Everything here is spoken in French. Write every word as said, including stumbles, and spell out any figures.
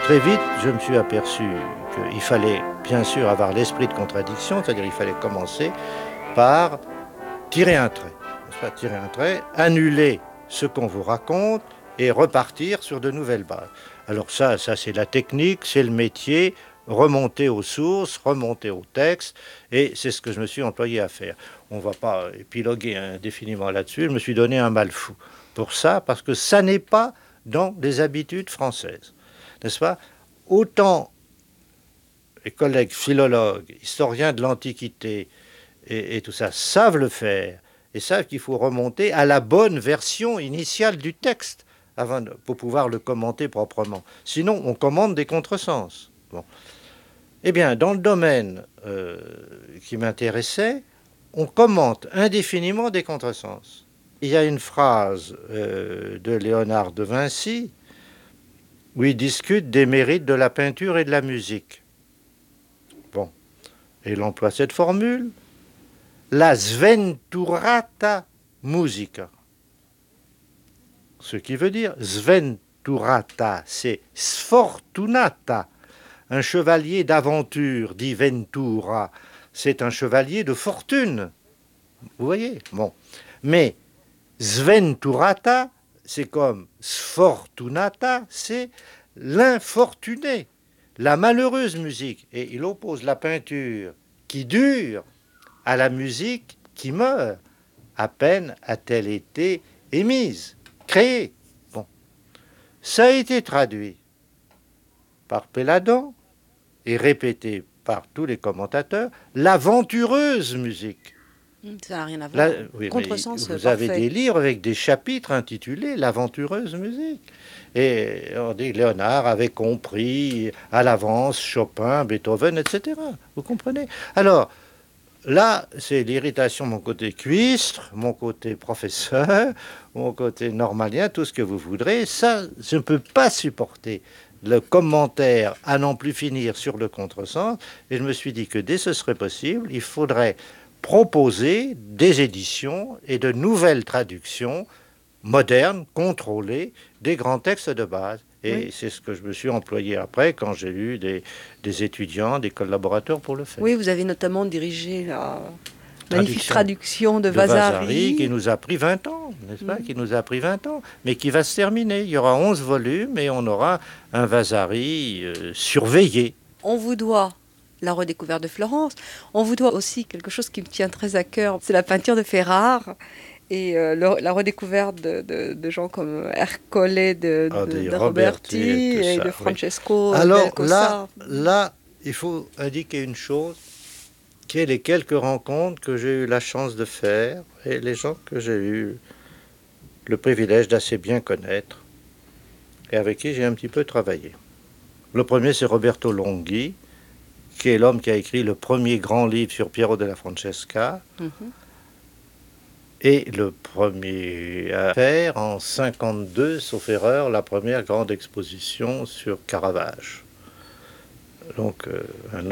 Très vite, je me suis aperçu qu'il fallait bien sûr avoir l'esprit de contradiction, c'est-à-dire il fallait commencer par tirer un trait, n'est-ce pas, tirer un trait, annuler ce qu'on vous raconte et repartir sur de nouvelles bases. Alors ça, ça c'est la technique, c'est le métier, remonter aux sources, remonter au texte, et c'est ce que je me suis employé à faire. On ne va pas épiloguer indéfiniment là-dessus, je me suis donné un mal fou pour ça, parce que ça n'est pas dans les habitudes françaises, n'est-ce pas? Autant les collègues philologues, historiens de l'Antiquité et, et tout ça savent le faire, et savent qu'il faut remonter à la bonne version initiale du texte avant de, pour pouvoir le commenter proprement. Sinon, on commande des contresens. Bon. Eh bien, dans le domaine euh, qui m'intéressait, on commente indéfiniment des contresens. Il y a une phrase euh, de Léonard de Vinci où il discute des mérites de la peinture et de la musique. Bon. Et il emploie cette formule, la sventurata musica. Ce qui veut dire, sventurata, c'est sfortunata. Un chevalier d'aventure, dit Ventura, c'est un chevalier de fortune. Vous voyez? Bon. Mais sventurata, c'est comme sfortunata, c'est l'infortuné, la malheureuse musique. Et il oppose la peinture qui dure à la musique qui meurt, à peine a-t-elle été émise, créée. Bon. Ça a été traduit par Péladan et répété par tous les commentateurs, l'aventureuse musique. Ça n'a rien à voir. Là, oui, Contresens vous parfait. avez des livres avec des chapitres intitulés l'aventureuse musique. Et on dit que Léonard avait compris à l'avance Chopin, Beethoven, et cetera. Vous comprenez? Alors, là, c'est l'irritation, mon côté cuistre, mon côté professeur, mon côté normalien, tout ce que vous voudrez. Ça, je ne peux pas supporter le commentaire à n'en plus finir sur le contresens. Et je me suis dit que dès que ce serait possible, il faudrait proposer des éditions et de nouvelles traductions modernes, contrôlées, des grands textes de base. Et oui, c'est ce que je me suis employé après quand j'ai eu des, des étudiants, des collaborateurs pour le faire. Oui, vous avez notamment dirigé la magnifique traduction de, de Vasari. Vasari, qui nous a pris vingt ans, n'est-ce pas? Mmh. Qui nous a pris vingt ans, mais qui va se terminer. Il y aura onze volumes et on aura un Vasari euh, surveillé. On vous doit la redécouverte de Florence. On vous doit aussi quelque chose qui me tient très à cœur, c'est la peinture de Ferrare. Et euh, le, la redécouverte de, de, de gens comme Ercole, de, ah, de, de Roberti et, et, et de Francesco. Oui. Alors là, là, il faut indiquer une chose, qui est les quelques rencontres que j'ai eu la chance de faire et les gens que j'ai eu le privilège d'assez bien connaître et avec qui j'ai un petit peu travaillé. Le premier, c'est Roberto Longhi, qui est l'homme qui a écrit le premier grand livre sur Piero della Francesca. Mm-hmm. Et le premier à faire en cinquante-deux, sauf erreur, la première grande exposition sur Caravage. Donc, euh, un